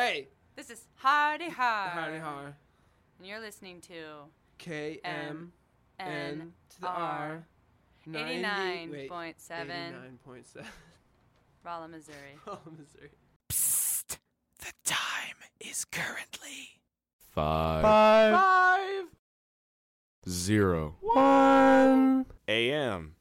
Hey! This is Hardy Har. Hardy Har. And you're listening to KMN N to the R. 89.7 89.7. Rolla, Missouri. Oh, Missouri. Psst. The time is currently 5 0 1 a.m.